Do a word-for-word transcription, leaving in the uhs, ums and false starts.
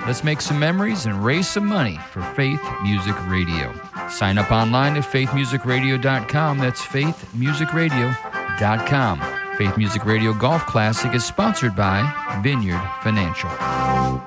Let's make some memories and raise some money for Faith Music Radio. Sign up online at faith music radio dot com. That's faith music radio dot com. Faith Music Radio Golf Classic is sponsored by Vineyard Financial.